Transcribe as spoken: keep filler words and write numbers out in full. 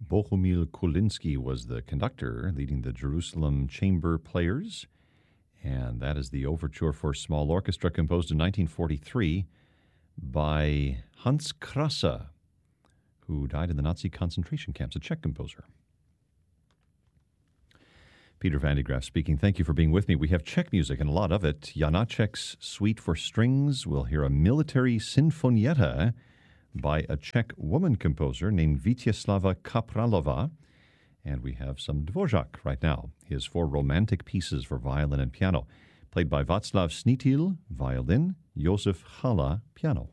Bohumil Kulinski was the conductor, leading the Jerusalem Chamber Players. And that is the overture for small orchestra composed in nineteen forty-three by Hans Krasa, who died in the Nazi concentration camps, a Czech composer. Peter Van de Graaf speaking. Thank you for being with me. We have Czech music, and a lot of it. Janacek's Suite for Strings. We'll hear a military sinfonietta by a Czech woman composer named Vítězslava Kapralova. And we have some Dvořák right now. His four romantic pieces for violin and piano, played by Václav Snítil, violin, Josef Chala, piano.